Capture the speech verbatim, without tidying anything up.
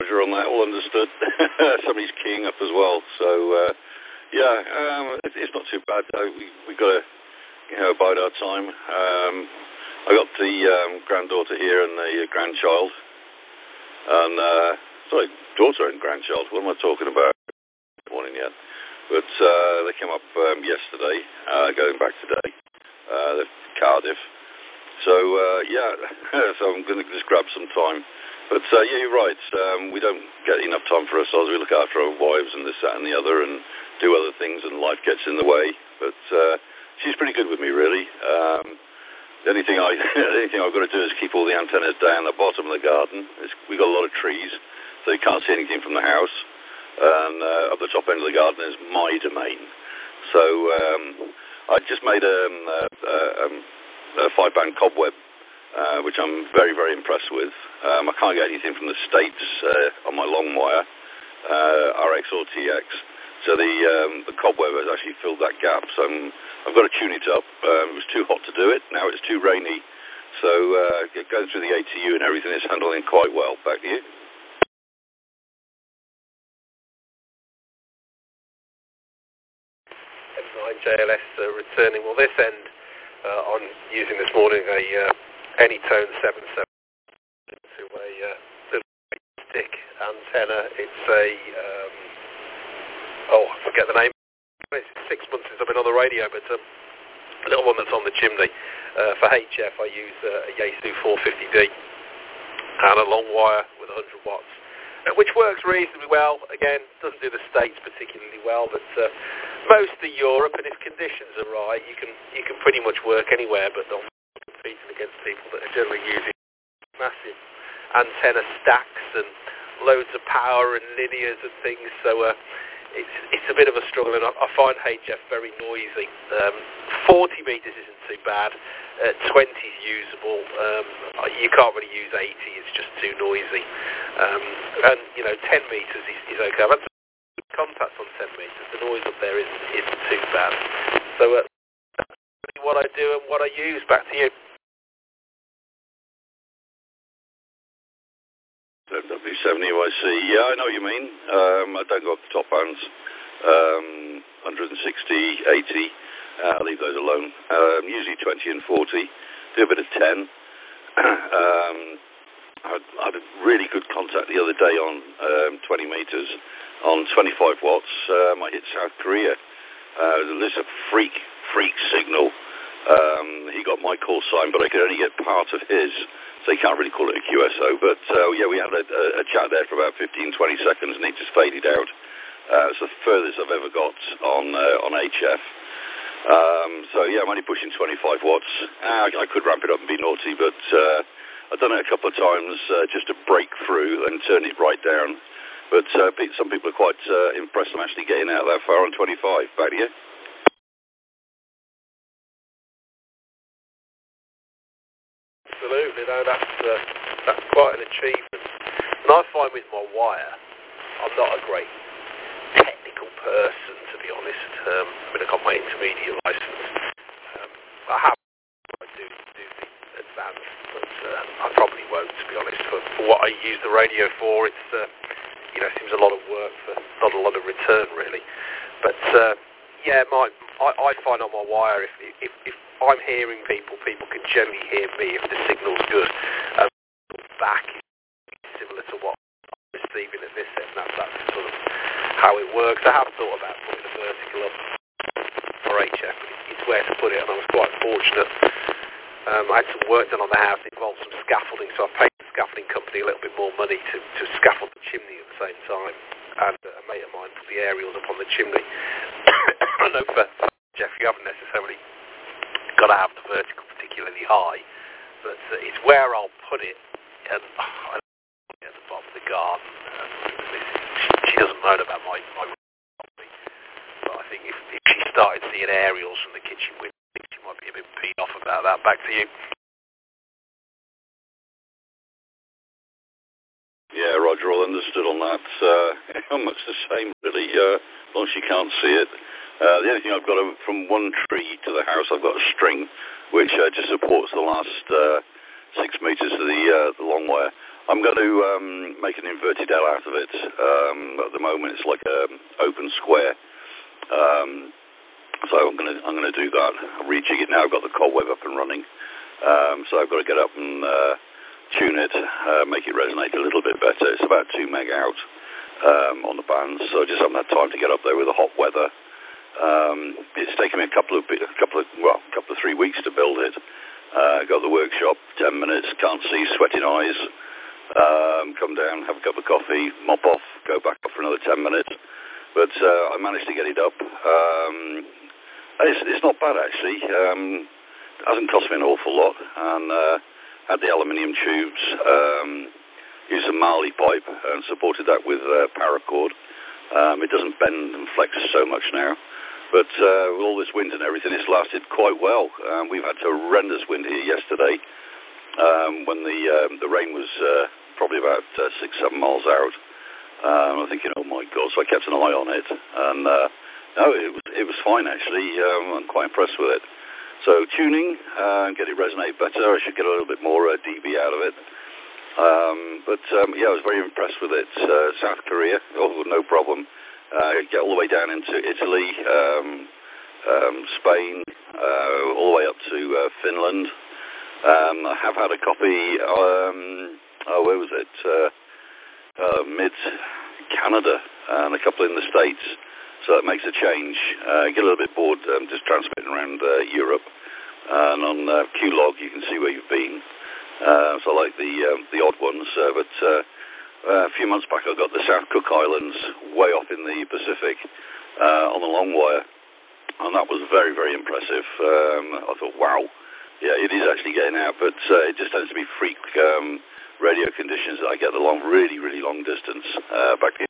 Roger on that, all understood. Somebody's keying up as well, so uh, yeah, um, it, it's not too bad though. We we got to you know bide our time. Um, I got the um, granddaughter here and the uh, grandchild, and uh, sorry, daughter and grandchild. What am I talking about? Morning yet, but uh, they came up um, yesterday, uh, going back today. Uh, they're Cardiff. So, uh, yeah, so I'm going to just grab some time. But, uh, yeah, you're right. Um, we don't get enough time for ourselves. We look after our wives and this, that and the other and do other things, and life gets in the way. But uh, she's pretty good with me, really. Um, the only thing, I, the only thing I've got to do is keep all the antennas down the bottom of the garden. It's, we've got a lot of trees, so you can't see anything from the house. And uh, at the top end of the garden is my domain. So um, I just made a... Um, uh, um, a five-band cobweb, uh, which I'm very, very impressed with. Um, I can't get anything from the States uh, on my long wire, uh, R X or T X. So the um, the cobweb has actually filled that gap. So I'm, I've got to tune it up. Um, it was too hot to do it. Now it's too rainy. So uh, going through the A T U and everything, it's handling quite well. Back to you. M nine J L S uh, returning. Well, this end. Uh, on using this morning a uh, Anytone seven seven to a uh, little stick antenna. It's a um, oh I forget the name. It's six months since I've been on the radio, but um, a little one that's on the chimney. Uh, for H F, I use uh, a Yaesu four fifty D and a long wire with one hundred watts, uh, which works reasonably well. Again, doesn't do the States particularly well, but uh, most of Europe, and if conditions are right, you can you can pretty much work anywhere, but not competing against people that are generally using massive antenna stacks and loads of power and linears and things. So uh, it's it's a bit of a struggle, and I, I find H F very noisy. Um, forty meters isn't too bad. Uh, twenty is usable. Um, you can't really use eighty; it's just too noisy. Um, and you know, ten meters is, is okay. I've had contact on ten meters, the noise up there isn't, isn't too bad. So uh, that's really what I do and what I use. Back to you. W seventy U I C, yeah, I know what you mean. Um, I don't go up the top bands. Um, one sixty, eighty, uh, I leave those alone. Um, usually twenty and forty. Do a bit of ten. um, I had a really good contact the other day on um, twenty meters. On twenty-five watts, um, I hit South Korea. Uh, there's a freak, freak signal. Um, he got my call sign, but I could only get part of his, so you can't really call it a Q S O. But uh, yeah, we had a, a chat there for about fifteen, twenty seconds, and it just faded out. Uh, it's the furthest I've ever got on uh, on H F. Um, so yeah, I'm only pushing twenty-five watts. Uh, I could ramp it up and be naughty, but uh, I've done it a couple of times uh, just to break through and turn it right down. But uh, some people are quite uh, impressed I'm actually getting out that far on twenty-five. Back to you. Absolutely, no, that's uh, that's quite an achievement. And I find with my wire, I'm not a great technical person, to be honest. Um, I mean, I got my intermediate license. Um, I have I do do the advanced, but uh, I probably won't, to be honest. For, for what I use the radio for, it's uh, you know, seems a lot of work for not a lot of return, really. But uh, yeah, my I, I find on my wire, if, if if I'm hearing people, people can generally hear me if the signal's good. Um, back is similar to what I'm receiving at this end. That's that's sort of how it works. I have thought about putting a vertical up for H F, but it's where to put it, and I was quite fortunate. Um, I had some work done on the house. It involved some scaffolding, so I paid the scaffolding company a little bit more money to, to scaffold the chimney at the same time. And uh, a mate of mine put the aerials up on the chimney. I know for Jeff, you haven't necessarily got to have the vertical particularly high, but uh, it's where I'll put it. And oh, I don't at the bottom of the garden. Uh, she, she doesn't moan about my my property, but I think if, if she started seeing aerials from the kitchen window, she might be a bit peed off about that. Back to you. Yeah, Roger, all understood on that. Uh, much the same, really, uh, as long as you can't see it. Uh, the only thing I've got uh, from one tree to the house, I've got a string which uh, just supports the last uh, six metres of the, uh, the long wire. I'm going to um, make an inverted L out of it. Um, at the moment, it's like an open square. Um, so I'm going to I'm going to do that. I'm rejig it now. I've got the cobweb up and running. Um, so I've got to get up and uh, tune it, uh, make it resonate a little bit better. It's about two meg out um, on the bands, so I just haven't had time to get up there with the hot weather. Um, it's taken me a couple of a couple of well, a couple of three weeks to build it. Uh, got the workshop, ten minutes, can't see, sweating eyes. Um, come down, have a cup of coffee, mop off, go back up for another ten minutes. But uh, I managed to get it up. Um, it's, it's not bad actually. Um, It hasn't cost me an awful lot, and uh, had the aluminium tubes, um, used a Marley pipe and supported that with uh, paracord. Um, it doesn't bend and flex so much now, but uh, with all this wind and everything, it's lasted quite well. Um, we've had horrendous wind here yesterday um, when the um, the rain was uh, probably about uh, six, seven miles out. Um, I'm thinking, oh my God, so I kept an eye on it, and uh, no, it was, it was fine actually. Um, I'm quite impressed with it. So tuning, uh, get it resonate better. I should get a little bit more uh, D B out of it. Um, but um, yeah, I was very impressed with it. Uh, South Korea, oh, no problem. Uh, get all the way down into Italy, um, um, Spain, uh, all the way up to uh, Finland. Um, I have had a copy, um, oh, where was it? Uh, uh, mid-Canada and a couple in the States. So that makes a change. Uh, get a little bit bored um, just transmitting around uh, Europe. And on uh, Q-Log, you can see where you've been. Uh, so I like the um, the odd ones. Uh, but uh, uh, a few months back, I got the South Cook Islands way off in the Pacific uh, on the long wire. And that was very, very impressive. Um, I thought, wow, yeah, it is actually getting out. But uh, it just tends to be freak um, radio conditions that I get the long, really, really long distance uh, back in